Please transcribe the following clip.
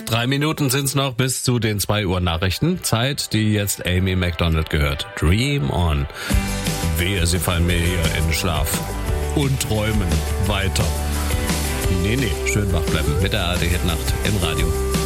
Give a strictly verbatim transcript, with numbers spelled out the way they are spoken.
Drei Minuten sind's noch bis zu den zwei Uhr Nachrichten. Zeit, die jetzt Amy Macdonald gehört. Dream on. Wehe, sie fallen mir hier in den Schlaf. Und träumen weiter. Nee, nee, schön wach bleiben mit der A R D Hitnacht im Radio.